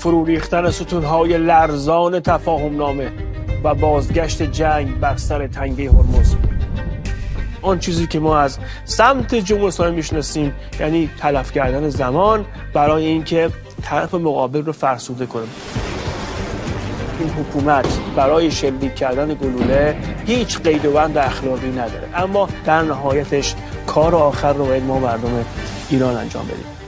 فرو ریختن ستونهای لرزان تفاهم نامه و بازگشت جنگ بر سر تنگه هرمز. آن چیزی که ما از سمت جمهوری اسلامی میشناسیم یعنی تلف کردن زمان برای اینکه طرف مقابل رو فرسوده کنه. این حکومت برای شلیک کردن گلوله هیچ قید و بند اخلاقی نداره، اما در نهایتش کار آخر رو باید ما مردم ایران انجام بدیم.